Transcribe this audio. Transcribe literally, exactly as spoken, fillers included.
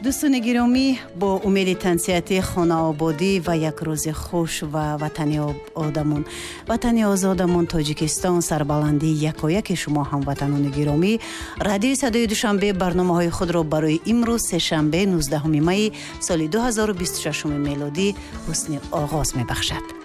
دوستان گرامی، با امید تنسیتی خانه آبادی و یک روز خوش و وطنی آدمون وطنی آزادمون تاجیکستان سربلندی یکایک شما هموطنان گرامی، رادیو صدای دوشنبه برنامه های خود را برای امروز سه‌شنبه نوزدهم می سال دو هزار و بیست و شش میلادی حسن آغاز می بخشد.